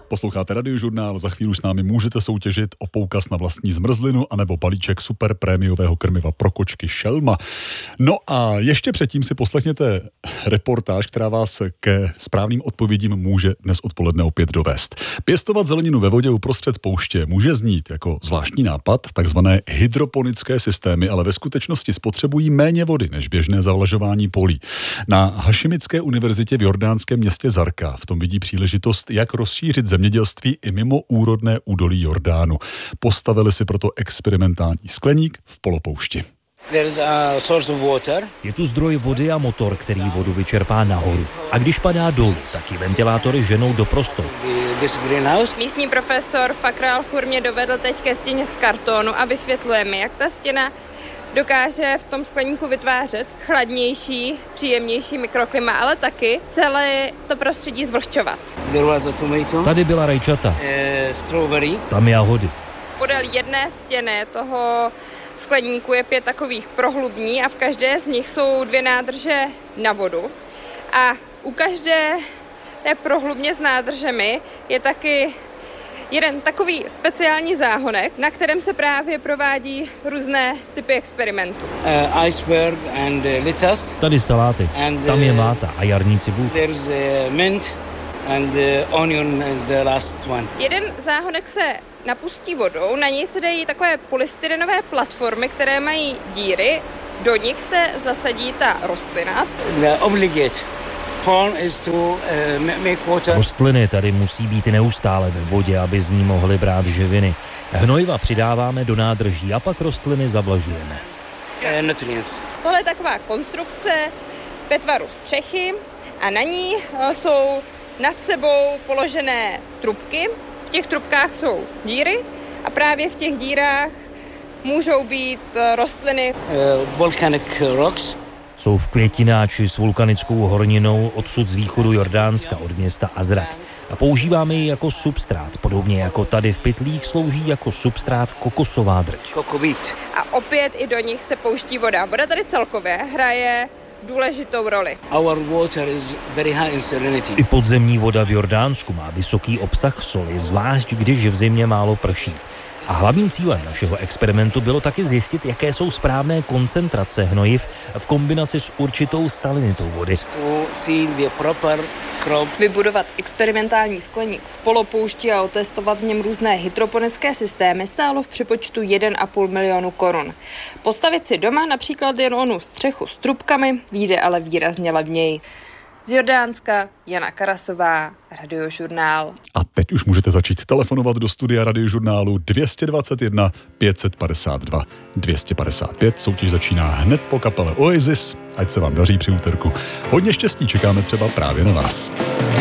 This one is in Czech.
Posloucháte Radiožurnál, za chvíli s námi můžete soutěžit o poukaz na vlastní zmrzlinu anebo balíček super prémiového krmiva pro kočky Šelma. No a ještě předtím si poslechněte reportáž, která vás ke správným odpovědím může dnes odpoledne opět dovést. Pěstovat zeleninu ve vodě uprostřed pouště může znít jako zvláštní nápad, takzvané hydroponické systémy, ale ve skutečnosti spotřebují méně vody než běžné zavlažování polí. Na Hašimické univerzitě v jordánském městě Zarqa v tom vidí příležitost, jak rozšířit zemědělství i mimo úrodné údolí Jordánu. Postavili si proto experimentální skleník v polopoušti. Je tu zdroj vody a motor, který vodu vyčerpá nahoru. A když padá dolů, tak ji ventilátory ženou do prostoru. Místní profesor Fakr Al-Khur mě dovedl teď ke stěně z kartonu a vysvětluje mi, jak ta stěna dokáže v tom skleníku vytvářet chladnější, příjemnější mikroklima, ale taky celé to prostředí zvlhčovat. Tady byla rajčata, tam jahody. Podél jedné stěny toho skleníku je 5 takových prohlubní a v každé z nich jsou 2 nádrže na vodu. A u každé té prohlubně s nádržemi je taky jeden takový speciální záhonek, na kterém se právě provádí různé typy experimentů. Iceberg and lettuce. Tady saláty, tam je máta a jarní cibulka. There's mint and onion the last one. Jeden záhonek se napustí vodou, na něj se dají takové polystyrenové platformy, které mají díry, do nich se zasadí ta rostlina. Rostliny tady musí být neustále ve vodě, aby z ní mohly brát živiny. Hnojiva přidáváme do nádrží a pak rostliny zavlažujeme. Tohle je taková konstrukce ve tvaru střechy a na ní jsou nad sebou položené trubky. V těch trubkách jsou díry a právě v těch dírách můžou být rostliny. Volcanic rocks. Jsou v květináči s vulkanickou horninou odsud z východu Jordánska od města Azraq. A používáme ji jako substrát. Podobně jako tady v pytlích slouží jako substrát kokosová drť. A opět i do nich se pouští voda. Voda tady celkově hraje důležitou roli. I podzemní voda v Jordánsku má vysoký obsah soli, zvlášť když v zimě málo prší. A hlavním cílem našeho experimentu bylo taky zjistit, jaké jsou správné koncentrace hnojiv v kombinaci s určitou salinitou vody. Vybudovat experimentální skleník v polopoušti a otestovat v něm různé hydroponické systémy stálo v přepočtu 1,5 milionu korun. Postavit si doma například jen onu střechu s trubkami vyjde ale výrazně levněji. Z Jordánska Jana Karasová, Radiožurnál. A teď už můžete začít telefonovat do studia Radiožurnálu 221 552 255. Soutěž začíná hned po kapele Oasis. Ať se vám daří při úterku. Hodně štěstí, čekáme třeba právě na vás.